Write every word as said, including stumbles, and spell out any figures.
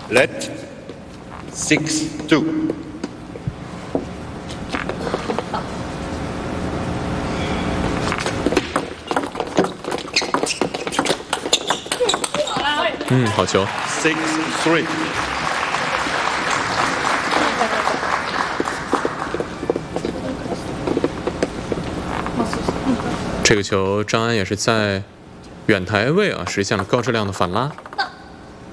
Let six two。 嗯，好球。 Six three。 这个球张安也是在远台位啊实现了高质量的反拉。